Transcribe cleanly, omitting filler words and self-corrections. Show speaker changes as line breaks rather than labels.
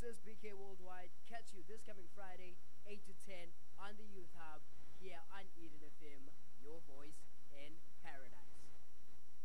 This is BK Worldwide. Catch you this coming Friday, 8 to 10